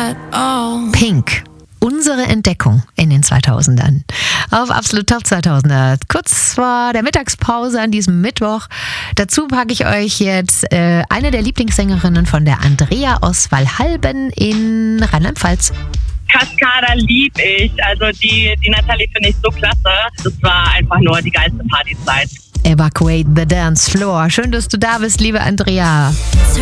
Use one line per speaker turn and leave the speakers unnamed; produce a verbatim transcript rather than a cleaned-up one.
at all.
Pink. Unsere Entdeckung in den zweitausendern. Auf Absolut Top zweitausend. Kurz vor der Mittagspause an diesem Mittwoch. Dazu packe ich euch jetzt äh, eine der Lieblingssängerinnen von der Andrea aus Wallhalben in Rheinland-Pfalz.
Cascada lieb ich. Also die, die Natalie finde ich so klasse. Das war einfach nur die geilste Partyzeit.
Evacuate the Dance Floor. Schön, dass du da bist, liebe Andrea.